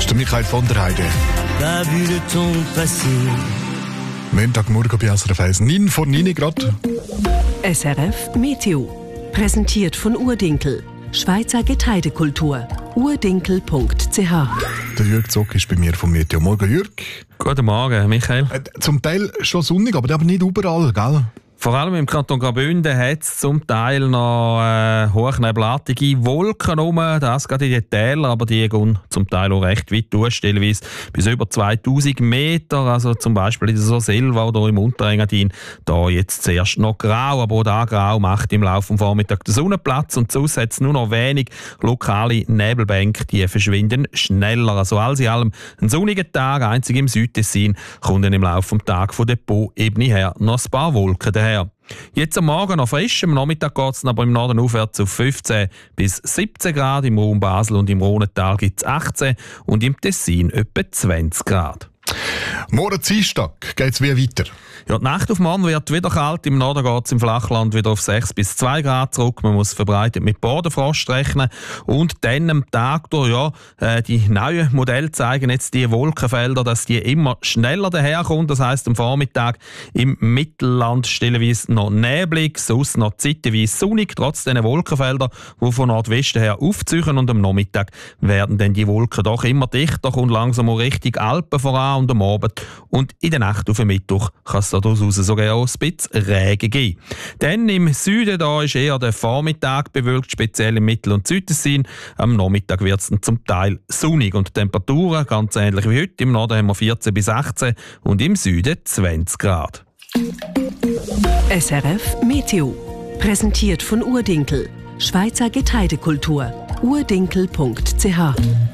ist der Michael von der Heide. T'as vu le temps passer. Montagmorgen bei SRF 1, 9 vor 9 Grad. SRF Meteo. Präsentiert von Urdinkel. Schweizer Getreidekultur. urdinkel.ch. Der Jürg Zock ist bei mir vom Meteo. Morgen, Jürg. Guten Morgen, Michael. Zum Teil schon sonnig, aber nicht überall, gell? Vor allem im Kanton Graubünden hat es zum Teil noch hochnebelartige Wolken rum. Das geht in die Täler, aber die gehen zum Teil auch recht weit durch, stellenweise bis über 2000 Meter. Also zum Beispiel in der Silva oder im Unterengadin. Da jetzt zuerst noch grau, aber auch da grau macht im Laufe des Vormittags der Sonnenplatz. Und sonst hat es nur noch wenig lokale Nebelbänke, die verschwinden schneller. Also alles in allem ein sonniger Tag, einzig im Südtessin kommt dann im Laufe des Tages von der Po-Ebene her noch ein paar Wolken daher. Jetzt am Morgen noch frisch, am Nachmittag geht es aber im Norden aufwärts auf 15 bis 17 Grad, im Raum Basel und im Rhonental gibt es 18 und im Tessin etwa 20 Grad. Morgen Dienstag geht es wie weiter? Ja, die Nacht auf morgen wird wieder kalt. Im Norden geht es im Flachland wieder auf 6 bis 2 Grad zurück. Man muss verbreitet mit Bodenfrost rechnen. Und dann am Tag durch, die neuen Modelle zeigen jetzt die Wolkenfelder, dass die immer schneller daherkommen. Das heisst, am Vormittag im Mittelland stellenweise noch neblig, sonst noch zeitweise sonnig, trotz diesen Wolkenfelder, die von Nordwesten her aufziehen. Und am Nachmittag werden dann die Wolken doch immer dichter und langsam Richtung Alpen voran und am Abend. Und in der Nacht auf den Mittwoch kann es daraus sogar auch ein bisschen Regen geben. Dann im Süden da ist eher der Vormittag bewölkt, speziell im Mittel- und Südtessin. Am Nachmittag wird es zum Teil sonnig und die Temperaturen ganz ähnlich wie heute. Im Norden haben wir 14 bis 18 und im Süden 20 Grad. SRF Meteo. Präsentiert von Urdinkel. Schweizer Getreidekultur. urdinkel.ch.